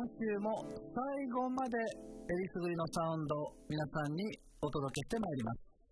週も最後までえりすぐりのサウンドを皆さんにお届けしてまいります。